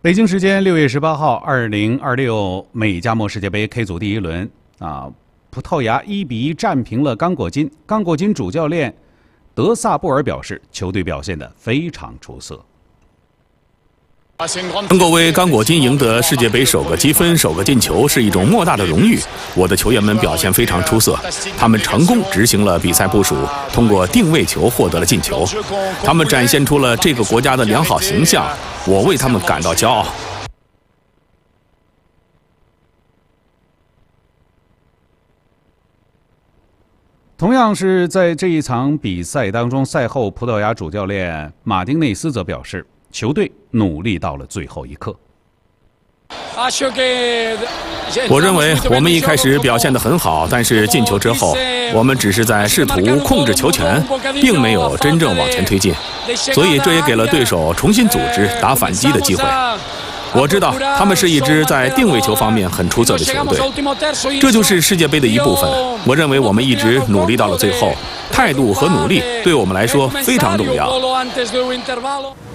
北京时间6月18号，2026美加墨世界杯 K 组第一轮葡萄牙1-1战平了刚果金。刚果金主教练德萨布尔表示，球队表现得非常出色。 能够为刚果金赢得世界杯首个积分、首个进球是一种莫大的荣誉。我的球员们表现非常出色，他们成功执行了比赛部署，通过定位球获得了进球。他们展现出了这个国家的良好形象，我为他们感到骄傲。 同样是在这一场比赛当中，赛后葡萄牙主教练马丁内斯则表示，球队努力到了最后一刻。 我认为我们一开始表现得很好，但是进球之后，我们只是在试图控制球权，并没有真正往前推进，所以这也给了对手重新组织打反击的机会。我知道他们是一支在定位球方面很出色的球队，这就是世界杯的一部分。我认为我们一直努力到了最后，态度和努力对我们来说非常重要。